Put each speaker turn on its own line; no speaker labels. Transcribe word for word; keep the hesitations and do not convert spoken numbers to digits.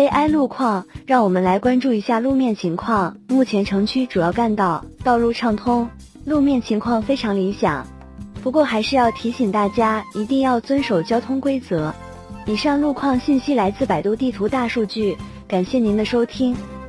I 路况，让我们来关注一下路面情况。目前城区主要干道道路畅通，路面情况非常理想。不过还是要提醒大家，一定要遵守交通规则。以上路况信息来自百度地图大数据，感谢您的收听。